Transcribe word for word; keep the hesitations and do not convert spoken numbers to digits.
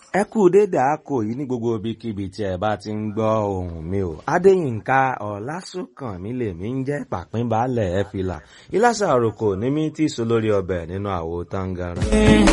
ẹ kú dédé àkó yìí ní gbogbo ibikíbi tí ẹ bá ti ń gbọ́ ohùn mi o. Adéyínká Ọlásùnkànmí lèmi ń jẹ́ pàpínbaálẹ̀ ẹ fìlà ìlàsà àròkò ní mi tí so lórí ọbẹ̀ nínú àwo táǹgàrà.